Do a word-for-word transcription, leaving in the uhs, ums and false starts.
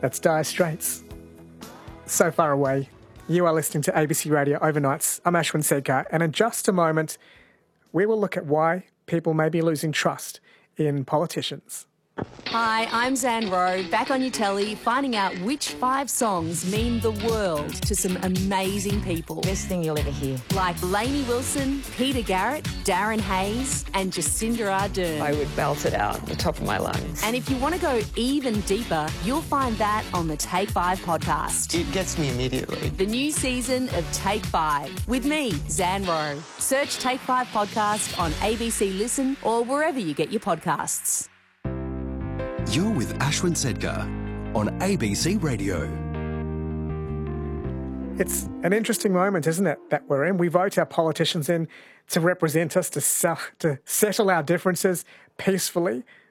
That's Dire Straits. So Far Away. You are listening to A B C Radio Overnights. I'm Ashwin Sedkar, and in just a moment, we will look at why people may be losing trust in politicians. Hi, I'm Zan Rowe, back on your telly, finding out which five songs mean the world to some amazing people. Best thing you'll ever hear. Like Lainey Wilson, Peter Garrett, Darren Hayes and Jacinda Ardern. I would belt it out at the top of my lungs. And if you want to go even deeper, you'll find that on the Take Five podcast. It gets me immediately. The new season of Take Five with me, Zan Rowe. Search Take Five podcast on A B C Listen or wherever you get your podcasts. You're with Ashwin Sedkar on A B C Radio. It's an interesting moment, isn't it, that we're in? We vote our politicians in to represent us, to, sell, to settle our differences peacefully.